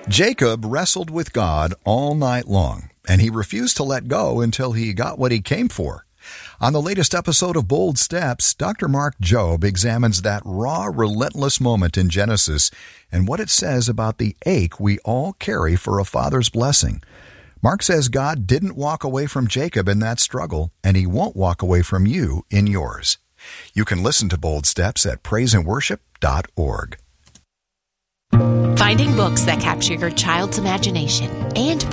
Jacob wrestled with God all night long, and he refused to let go until he got what he came for. On the latest episode of Bold Steps, Dr. Mark Jobe examines that raw, relentless moment in Genesis and what it says about the ache we all carry for a father's blessing. Mark says God didn't walk away from Jacob in that struggle, and he won't walk away from you in yours. You can listen to Bold Steps at praiseandworship.org. Finding books that capture your child's imagination and